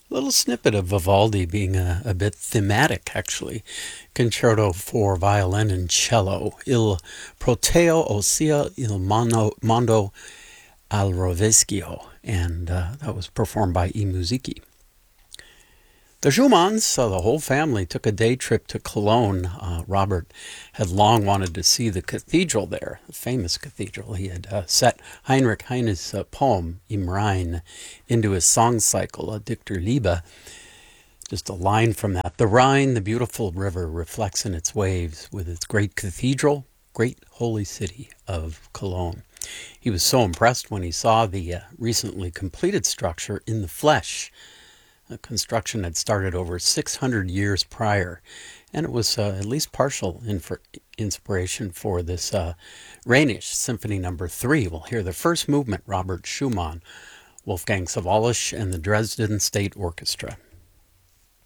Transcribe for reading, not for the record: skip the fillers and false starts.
Little snippet of Vivaldi being a bit thematic, actually. Concerto for violin and cello. Il proteo, ossia mondo al rovescio. And that was performed by I Musiki. The Schumanns, the whole family, took a day trip to Cologne. Robert had long wanted to see the cathedral there, the famous cathedral. He had set Heinrich Heine's poem, Im Rhein, into his song cycle, A Dichter Liebe. Just a line from that. The Rhine, the beautiful river, reflects in its waves with its great cathedral, great holy city of Cologne. He was so impressed when he saw the recently completed structure in the flesh. The construction had started over 600 years prior, and it was at least partial inspiration for this Rhenish Symphony No. 3. We'll hear the first movement, Robert Schumann, Wolfgang Sawallisch, and the Dresden State Orchestra.